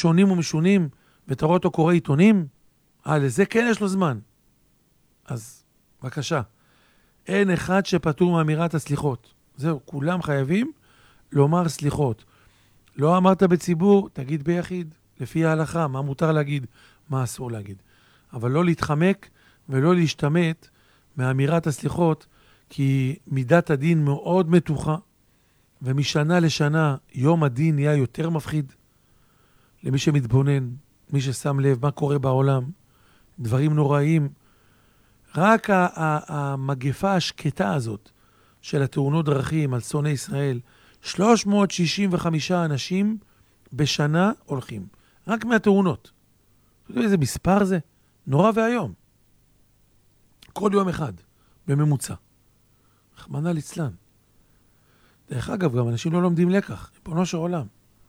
שונים ומשונים, ואתה רואה אותו קורא עיתונים, לזה כן יש לו זמן. אז בבקשה, אין אחד שפטור מאמירת הסליחות. זהו, כולם חייבים לומר סליחות. לא אמרת בציבור, תגיד ביחיד, לפי ההלכה, מה מותר להגיד, מה אסור להגיד. אבל לא להתחמק ולא להשתמט מאמירת הסליחות, כי מידת הדין מאוד מתוחה, ומשנה לשנה יום הדין נהיה יותר מפחיד. למי שמתבונן, מי ששם לב מה קורה בעולם, דברים נוראים. רק המגפה השקטה הזאת של התאונות דרכים על שונאי ישראל, 365 אנשים בשנה הולכים. רק מהתאונות. אתה יודע איזה מספר זה? נורא והיום. כל יום אחד, בממוצע. רחמנא ליצלן. דרך אגב, גם אנשים לא לומדים לקח. ריבונו של עולם.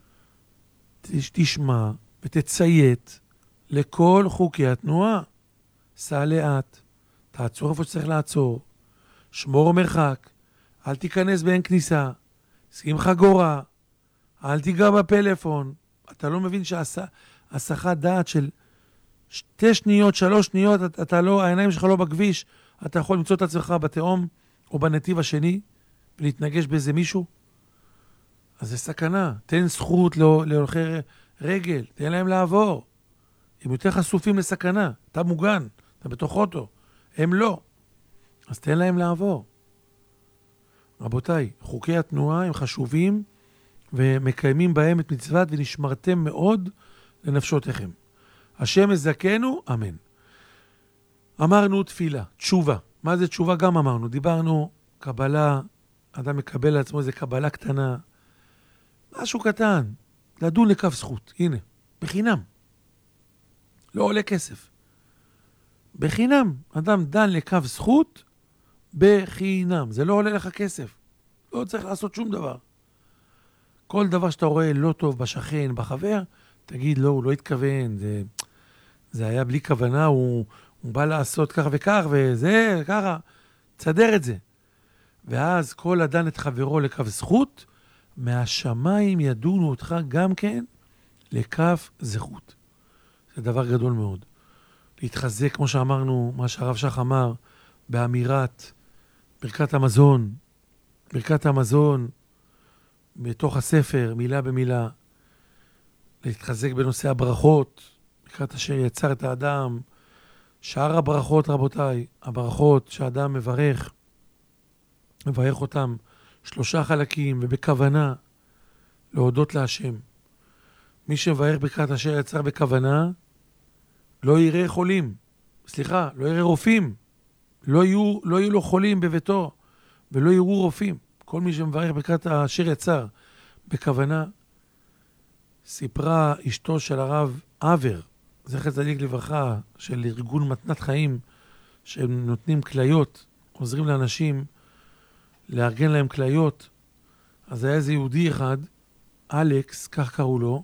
תשמע ותציית לכל חוקי התנועה. סע לאט. תעצור איפה שצריך לעצור. שמור מרחק. אל תיכנס באין כניסה. שים חגורה. אל תיגע בפלאפון. אתה לא מבין שהסחת דעת של 2 שניות, 3 שניות, אתה לא, העיניים שלך לא בכביש, אתה יכול למצוא את עצמך בתאום או בנתיב השני ולהתנגש באיזה מישהו. אז זה סכנה. תן זכות להולכי רגל, תן להם לעבור. הם יותר חשופים לסכנה. אתה מוגן, אתה בתוך אוטו. הם לא. אז תן להם לעבור. רבותיי, חוקי התנועה הם חשובים ומקיימים בהם את מצוות ונשמרתם מאוד לנפשותיכם. השם יזכנו, אמן. אמרנו תפילה, תשובה. מה זה תשובה? גם אמרנו. דיברנו קבלה, אדם מקבל לעצמו איזה קבלה קטנה. משהו קטן. לדון לכף זכות. הנה, בחינם. לא עולה כסף. בחינם. אדם דן לכף זכות בחינם. זה לא עולה לך כסף. לא צריך לעשות שום דבר. כל דבר שאתה רואה לא טוב בשכן, בחבר, תגיד לא, הוא לא התכוון. זה היה בלי כוונה, הוא בא לעשות כך וכך, וזה, ככה. תסדר את זה. ואז כל אדם את חברו לכף זכות, מהשמיים ידונו אותך גם כן לכף זכות. זה דבר גדול מאוד. להתחזק, כמו שאמרנו, מה שהרב שח אמר, באמירת ברכת המזון, ברכת המזון, בתוך הספר, מילה במילה, להתחזק בנושא הברכות, ברכת אשר יצר את האדם, שאר הברכות, רבותיי, הברכות שהאדם מברך אותם 3 חלקים, ובכוונה להודות להשם. מי שמברך ברכת אשר יצר בכוונה, לא יראה חולים, לא יראה רופאים, לא יהיו לו חולים בביתו, ולא יראו רופאים. כל מי שמברך ברכת אשר יצר בכוונה, סיפרה אשתו של הרב עבר, זכר צדיק לברכה, של ארגון מתנת חיים, שהם נותנים כליות, עוזרים לאנשים לארגן להם כליות. אז היה איזה יהודי אחד, אלכס, כך קראו לו,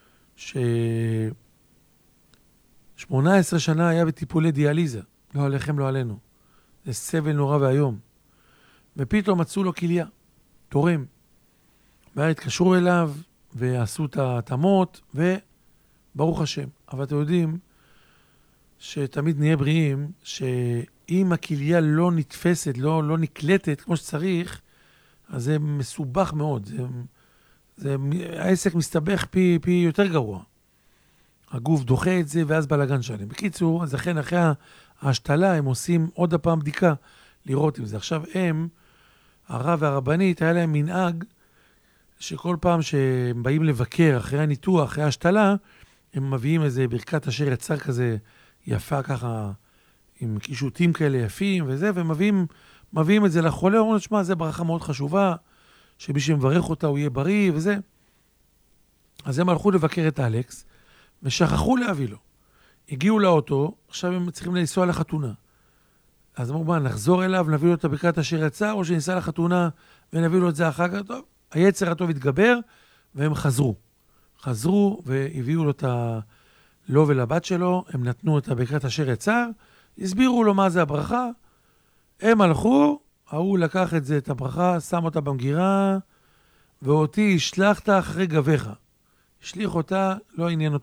18 שנה היה בטיפולי דיאליזה. לא עליכם, לא עלינו. זה סבל נורא והיום. ופתאום מצאו לו כליה, תורם. והתקשרו אליו, ועשו את ההתאמות, וברוך השם. אבל אתם יודעים שתמיד נהיה בריאים, שאם הכליה לא נתפסת, לא נקלטת כמו שצריך, אז זה מסובך מאוד. העסק מסתבך פי יותר גרוע. הגוף דוחה את זה, ואז בלגן שלם. בקיצור, אז לכן אחרי ההשתלה, הם עושים עוד הפעם בדיקה, לראות אם זה. עכשיו הרב והרבנית, היה להם מנהג, שכל פעם שהם באים לבקר אחרי הניתוח, אחרי ההשתלה, הם מביאים איזה ברכת אשר יצר כזה יפה ככה, עם קישוטים כאלה יפים וזה, ומביאים את זה לחולה, אומרים, שמה, זה ברכה מאוד חשובה, שמי שמברך אותה הוא יהיה בריא וזה. אז הם הלכו לבקר את אלכס, ושכחו להביא לו. הגיעו לאוטו, עכשיו הם צריכים לנסוע לחתונה. אז אמרו, מה, נחזור אליו, נביא לו את הברכת אשר יצר, או שניסע לחתונה ונביא לו את זה אחר כך? טוב, היצר הטוב התגבר, והם חזרו והביאו לו לו ולבת שלו, הם נתנו את הברכת אשר יצר, הסבירו לו מה זה הברכה, הם הלכו, ההוא לקח את זה, את הברכה, שם אותה במגירה, ואותי השלחת אחרי גביך. השליך אותה, לא עניין